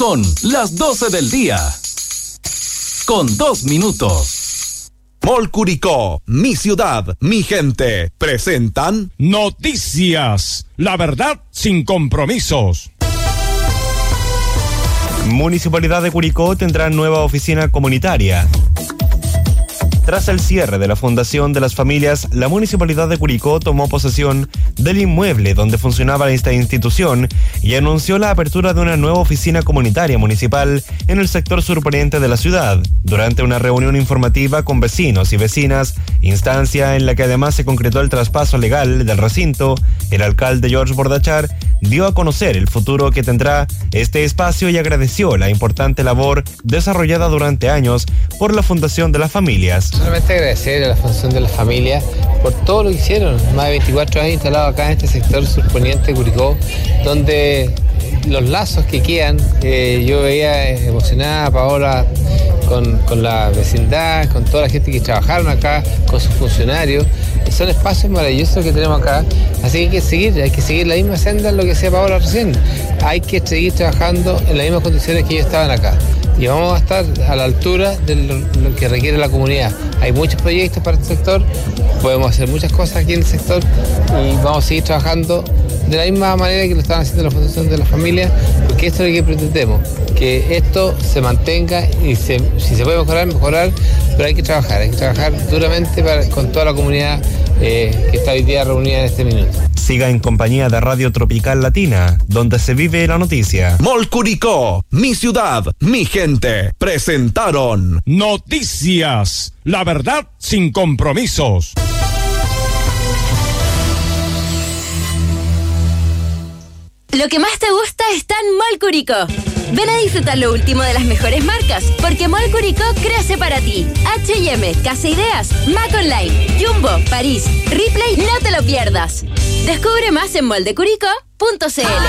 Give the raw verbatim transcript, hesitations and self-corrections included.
Son las doce del día. Con dos minutos. Mall Curicó, mi ciudad, mi gente, presentan Noticias, la verdad sin compromisos. Municipalidad de Curicó tendrá nueva oficina comunitaria. Tras el cierre de la Fundación de las Familias, la Municipalidad de Curicó tomó posesión del inmueble donde funcionaba esta institución y anunció la apertura de una nueva oficina comunitaria municipal en el sector surponiente de la ciudad, durante una reunión informativa con vecinos y vecinas, instancia en la que además se concretó el traspaso legal del recinto. El alcalde George Bordachar dio a conocer el futuro que tendrá este espacio y agradeció la importante labor desarrollada durante años por la Fundación de las Familias. Solamente agradecer a la Fundación de las Familias por todo lo que hicieron, más de veinticuatro años instalados acá en este sector surponiente de Curicó, donde los lazos que quedan, eh, yo veía emocionada a Paola con, con la vecindad, con toda la gente que trabajaron acá, con sus funcionarios. Son espacios maravillosos que tenemos acá, así que hay que seguir, hay que seguir la misma senda en lo que decía Paola recién. Hay que seguir trabajando en las mismas condiciones que ellos estaban acá. Y vamos a estar a la altura de lo, lo que requiere la comunidad. Hay muchos proyectos para este sector, podemos hacer muchas cosas aquí en el sector y vamos a seguir trabajando de la misma manera que lo están haciendo la Fundación de las Familias, porque esto es lo que pretendemos, que esto se mantenga y se, si se puede mejorar, mejorar, pero hay que trabajar, hay que trabajar duramente para, con toda la comunidad eh, que está hoy día reunida en este minuto. Siga en compañía de Radio Tropical Latina, donde se vive la noticia. Mall Curicó, mi ciudad, mi gente, presentaron Noticias, la verdad sin compromisos. Lo que más te gusta está en Mall Curicó. Ven a disfrutar lo último de las mejores marcas, porque Mall Curicó crece para ti. H y M, Casa Ideas, Mac Online, Jumbo, París, Ripley, no te lo pierdas. Descubre más en moldecuricó punto c l.